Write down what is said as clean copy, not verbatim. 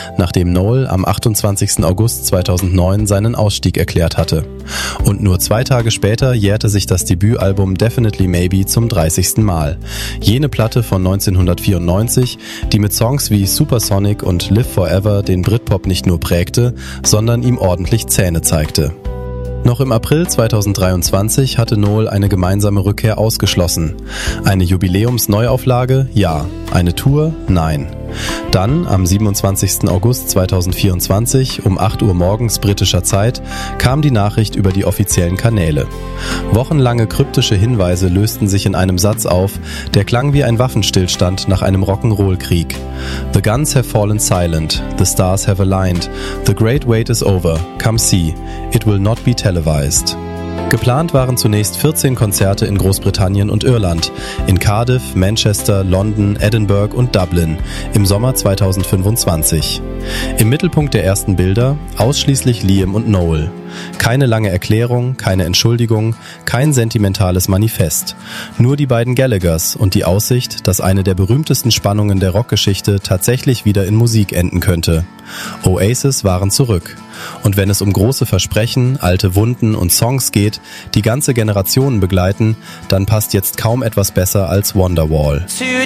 nachdem Noel am 28. August 2009 seinen Ausstieg erklärt hatte. Und nur 2 Tage später jährte sich das Debütalbum Definitely Maybe zum 30. Mal. Jene Platte von 1994, die mit Songs wie Supersonic und Live Forever den Britpop nicht nur prägte, sondern ihm ordentlich Zähne zeigte. Noch im April 2023 hatte Noel eine gemeinsame Rückkehr ausgeschlossen. Eine Jubiläumsneuauflage? Ja. Eine Tour? Nein. Dann, am 27. August 2024 um 8 Uhr morgens britischer Zeit, kam die Nachricht über die offiziellen Kanäle. Wochenlange kryptische Hinweise lösten sich in einem Satz auf, der klang wie ein Waffenstillstand nach einem Rock'n'Roll-Krieg. The guns have fallen silent, the stars have aligned, the great wait is over, come see, it will not be televised. Geplant waren zunächst 14 Konzerte in Großbritannien und Irland, in Cardiff, Manchester, London, Edinburgh und Dublin im Sommer 2025. Im Mittelpunkt der ersten Bilder ausschließlich Liam und Noel. Keine lange Erklärung, keine Entschuldigung, kein sentimentales Manifest. Nur die beiden Gallaghers und die Aussicht, dass eine der berühmtesten Spannungen der Rockgeschichte tatsächlich wieder in Musik enden könnte. Oasis waren zurück. Und wenn es um große Versprechen, alte Wunden und Songs geht, die ganze Generationen begleiten, dann passt jetzt kaum etwas besser als Wonderwall.